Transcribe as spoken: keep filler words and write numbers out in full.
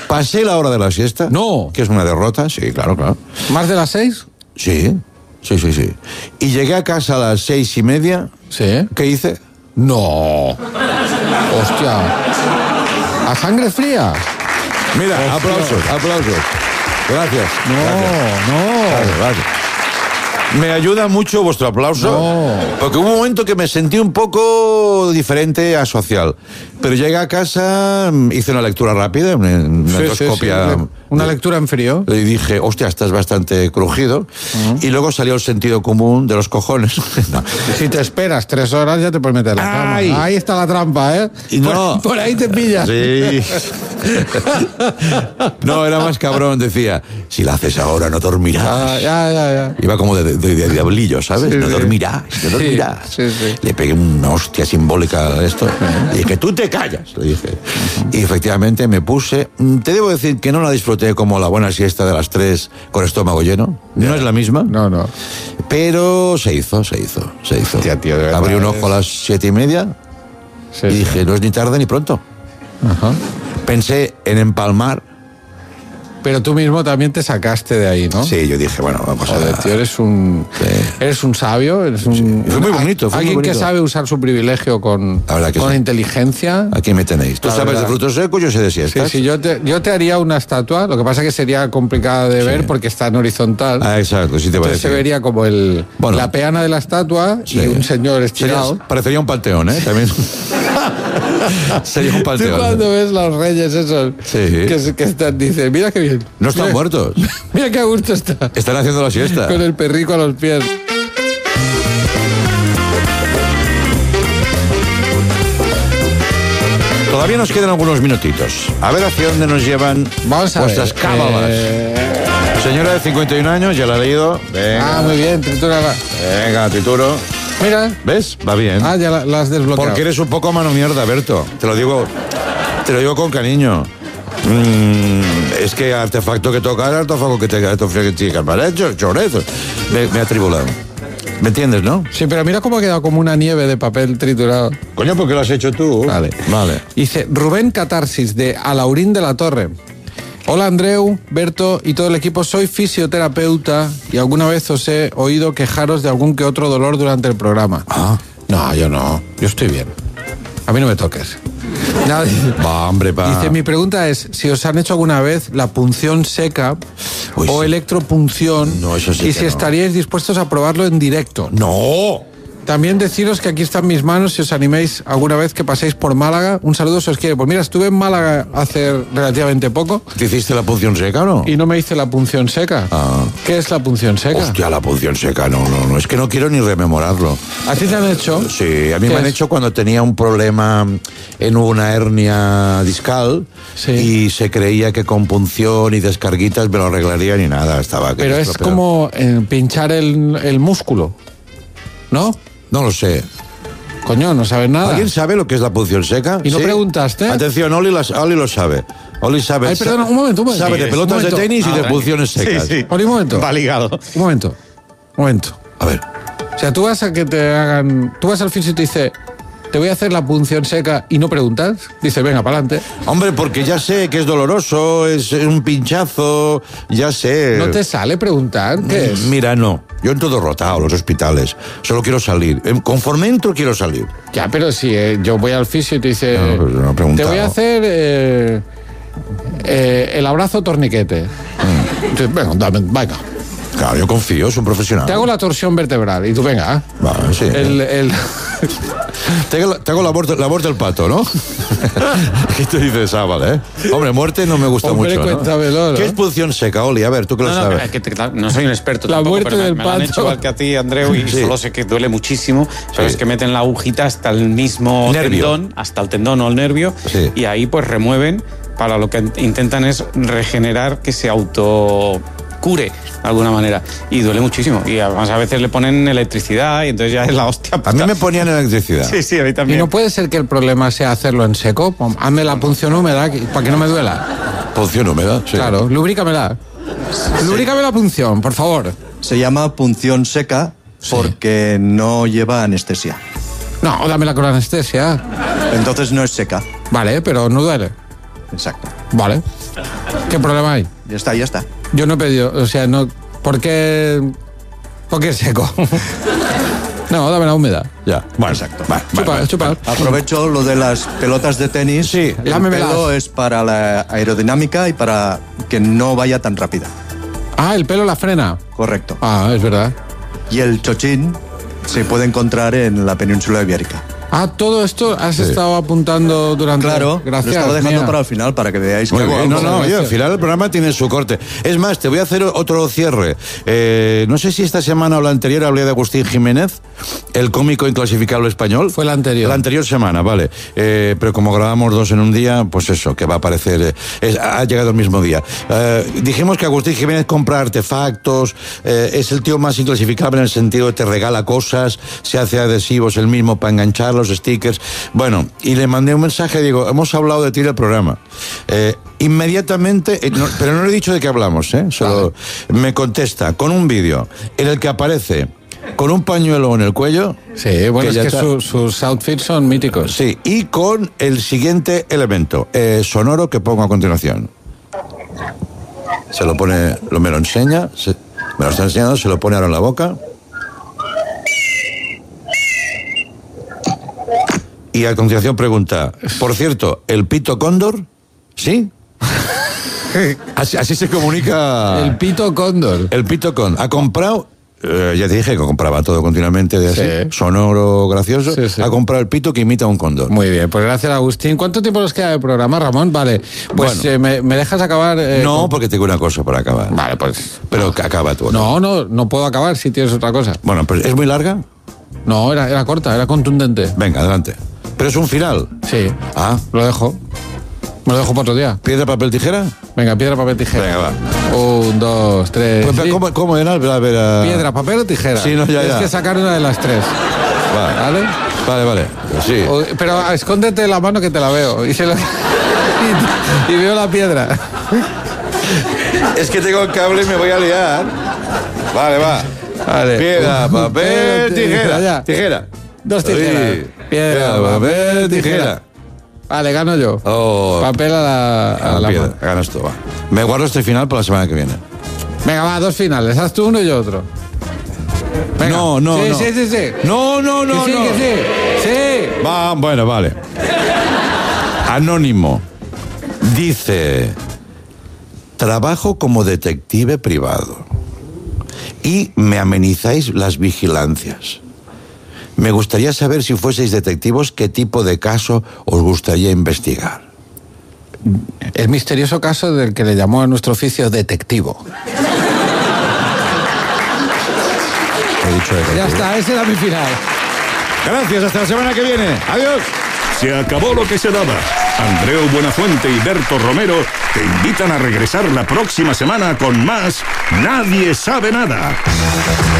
Pasé la hora de la siesta. No. Que es una derrota, sí, claro, claro. ¿Más de las seis? Sí, sí, sí, sí. Y llegué a casa a las seis y media. Sí. ¿Qué hice? No. Hostia. ¿A sangre fría? Mira, Hostia. aplausos, aplausos. Gracias. No, gracias. no. Gracias, gracias. Me ayuda mucho vuestro aplauso, no. Porque hubo un momento que me sentí un poco diferente a social. Pero llegué a casa, hice una lectura rápida, una, una Sí, endoscopia. sí, sí. Una lectura en frío. Y dije, hostia, estás bastante crujido. Uh-huh. Y luego salió el sentido común de los cojones. No. Si te esperas tres horas ya te puedes meter en la cama. Ay. Ahí está la trampa, ¿eh? Y no. Por, por ahí te pillas. Sí. No, era más cabrón, decía, si la haces ahora no dormirás. Ah, ya, ya, ya. Iba como de, de, de diablillo, ¿sabes? Sí, no sí. dormirás, no dormirás. Sí, sí, sí. Le pegué una hostia simbólica a esto. Y dije, tú te callas, le dije. Uh-huh. Y efectivamente me puse. Te debo decir que no la disfruté como la buena siesta de las tres con estómago lleno. No yeah. es la misma. No, no. Pero se hizo, se hizo, se hizo. Hostia, tío, de verdad, abrí un ojo es... a las siete y media sí, y dije, sí. no es ni tarde ni pronto. Ajá. Pensé en empalmar. Pero tú mismo también te sacaste de ahí, ¿no? Sí, yo dije, bueno, vamos a ver. Tío, eres un, sí. eres un sabio, eres un... Sí. Fue muy bonito, fue Alguien muy bonito. que sabe usar su privilegio con, con sí. inteligencia. Aquí me tenéis. Tú la sabes verdad. de frutos secos, yo sé de siestas. Sí, sí, yo te, yo te haría una estatua, lo que pasa es que sería complicada de sí. ver porque está en horizontal. Ah, exacto, sí te voy a decir. Se vería como el, bueno, la peana de la estatua sí. y un señor estirado. Sería, parecería un panteón, ¿eh? También... Sería un panteón. Tú cuando ves los reyes esos sí. que, que están, dicen, mira qué bien. No están mira, muertos. Mira qué a gusto está. Están haciendo la siesta. Con el perrico a los pies. Todavía nos quedan algunos minutitos. A ver hacia dónde nos llevan Vamos a vuestras ver. cábalas. Eh... Señora de cincuenta y un años, ya la he leído. Venga. Ah, muy bien, tritúrala. Venga, trituro. Mira. ¿Ves? Va bien. Ah, ya la, la has desbloqueado. Porque eres un poco mano mierda, Berto. Te lo digo, te lo digo con cariño. Mm, es que artefacto que tocar, artefacto que te artefacto para chorezo. Me, me ha tribulado. ¿Me entiendes, no? Sí, pero mira cómo ha quedado como una nieve de papel triturado. Coño, ¿por qué lo has hecho tú? Vale. Vale. Dice Rubén Catarsis de Alaurín de la Torre. Hola Andreu, Berto y todo el equipo, soy fisioterapeuta y alguna vez os he oído quejaros de algún que otro dolor durante el programa. Ah. No, yo no, yo estoy bien. A mí no me toques. Nada, va, hombre, va. Dice, mi pregunta es si os han hecho alguna vez la punción seca Uy, o sí. electropunción no, eso sí y si no. estaríais dispuestos a probarlo en directo. ¡No! También deciros que aquí están mis manos si os animéis alguna vez que paséis por Málaga. Un saludo si os quiere. Pues mira, estuve en Málaga hace relativamente poco. ¿Te hiciste la punción seca o no? Y no me hice la punción seca. Ah. ¿Qué es la punción seca? Hostia, la punción seca, no, no, no. Es que no quiero ni rememorarlo. ¿A ti te han hecho? Sí, a mí me han es? hecho cuando tenía un problema en una hernia discal sí. y se creía que con punción y descarguitas me lo arreglarían y nada, estaba... Pero es como eh, pinchar el, el músculo, ¿no? No lo sé. Coño, no sabes nada. ¿Alguien sabe lo que es la punción seca? ¿Y no ¿Sí? preguntaste? Atención, Oli, las, Oli lo sabe. Oli sabe. Ay, perdona, un momento, un momento. Sabe de pelotas de tenis ah, y de punciones secas. Sí, sí. Oli, un momento. Va ligado. Un momento. Un momento. A ver. O sea, tú vas a que te hagan... Tú vas al fisio y te dice... Te voy a hacer la punción seca y no preguntas. Dice, venga, para adelante. Hombre, porque ya sé que es doloroso, es un pinchazo, ya sé. ¿No te sale preguntar qué es? Mira, no. Yo entro derrotado a los hospitales. Solo quiero salir. Conforme entro, quiero salir. Ya, pero si eh, yo voy al fisio y te dice... No, pues no he preguntado. Te voy a hacer eh, eh, el abrazo torniquete. Mm. Entonces, venga, dame, venga. Claro, yo confío, es un profesional. Te hago la torsión vertebral y tú, venga. ¿eh? Vale, sí. El... el... Te hago, te hago la, muerte, la muerte del pato, ¿no? ¿Qué te dices? Ah, vale, ¿eh? Hombre, muerte no me gusta Hombre, mucho, cuéntamelo, ¿no? ¿no? ¿Qué es punción seca, Oli? A ver, tú que lo no, sabes. No, que te, no soy un experto la tampoco, muerte pero del me, me pato. lo han hecho igual que a ti, Andreu, y sí. solo sé que duele muchísimo. Sabes sí. que meten la agujita hasta el mismo nervio. tendón, hasta el tendón o el nervio, sí. y ahí pues remueven, para lo que intentan es regenerar que se auto... cure de alguna manera y duele muchísimo y además a veces le ponen electricidad y entonces ya es la hostia puta. A mí me ponían electricidad. Sí, sí, a mí también. ¿Y no puede ser que el problema sea hacerlo en seco? Hazme la punción húmeda para que no me duela. Punción húmeda, sí. Claro, lubrícamela. Sí. Lubrícame la punción, por favor. Se llama punción seca porque sí. no lleva anestesia. No, dámela con anestesia. Entonces no es seca. Vale, pero no duele. Exacto. Vale. ¿Qué problema hay? Ya está, ya está. Yo no he pedido, o sea, no... ¿Por qué...? ¿Por qué seco? No, dame la húmeda. Ya, bueno, Exacto. Vale, Chupa, vale, chupa. Aprovecho lo de las pelotas de tenis. Sí, el lámemelas. pelo es para la aerodinámica y para que no vaya tan rápida. Ah, el pelo la frena. Correcto. Ah, es verdad. Y el chochín se puede encontrar en la península ibérica. Ah, todo esto has Sí. estado apuntando durante... Claro, Gracias. lo estaba dejando mía. para el final para que veáis Muy que bien, hago no, algo. no, oye, al gracias. final el programa tiene su corte. Es más, te voy a hacer otro cierre. Eh, no sé si esta semana o la anterior hablé de Agustín Jiménez, el cómico inclasificable español. Fue la anterior. La anterior semana, vale. Eh, pero como grabamos dos en un día, pues eso, que va a aparecer, eh, es- ha llegado el mismo día. Eh, dijimos que Agustín Jiménez compra artefactos, eh, es el tío más inclasificable en el sentido de te regala cosas, se hace adhesivos él mismo para enganchar los stickers. Bueno, y le mandé un mensaje, digo, hemos hablado de ti en el programa. Eh, inmediatamente, eh, no- pero no le he dicho de qué hablamos, ¿eh? Solo me contesta con un vídeo en el que aparece con un pañuelo en el cuello. Sí, bueno, que ya es que está- su- sus outfits son míticos. Sí, y con el siguiente elemento, eh, sonoro, que pongo a continuación. Se lo pone, lo me lo enseña, se- me lo está enseñando, se lo pone ahora en la boca. Y a continuación pregunta, por cierto, ¿el pito cóndor? ¿Sí? Así, así se comunica El pito cóndor. el pito cóndor. ¿Ha comprado? Eh, ya te dije que compraba todo continuamente de así, Sí. sonoro, gracioso. Sí, sí. Ha comprado el pito que imita a un cóndor. Muy bien, pues gracias Agustín. ¿Cuánto tiempo nos queda de programa, Ramón? Vale, pues Bueno. eh, me, me dejas acabar... eh, No, con- porque tengo una cosa para acabar. Vale, pues... Pero que acaba tú. No, no, no puedo acabar si tienes otra cosa. Bueno, pues ¿es muy larga? No, era, era corta, era contundente. Venga, adelante. Pero es un final. Sí, Ah, lo dejo. Me lo dejo para otro día. ¿piedra, papel, tijera? Venga, piedra, papel, tijera. Venga, va. Un, dos, tres... Pues, sí. ¿cómo, ¿Cómo era? A ver, a ver, a- Piedra, papel o tijera. Sí, no, ya, Tienes ya. que sacar una de las tres. Vale, ¿Vale? vale. vale. Sí. O- pero escóndete la mano que te la veo. Y, se lo- y, y veo la piedra. Es que tengo el cable y me voy a liar. Vale, va. Vale. Piedra, Un- papel, un- tijera. ya. Tijera. Dos tijeras. Sí. Piedra, papel, tijera. Vale, gano yo. Oh. Papel a la, a Ah, la piedra. mano. Ganas tú, va. Me guardo este final para la semana que viene. Venga, va, dos finales. Haz tú uno y yo otro. Venga. No, no, sí, no. Sí, sí, sí. No, no, no, que sí, no. que sí. Sí. Va, bueno, vale. Anónimo. Dice, trabajo como detective privado y me amenizáis las vigilancias. Me gustaría saber, si fueseis detectivos, qué tipo de caso os gustaría investigar. El misterioso caso del que le llamó a nuestro oficio detectivo. He dicho detective. Ya está, ese era mi final. Gracias, hasta la semana que viene. Adiós. Se acabó lo que se daba. Andreu Buenafuente y Berto Romero te invitan a regresar la próxima semana con más Nadie sabe nada.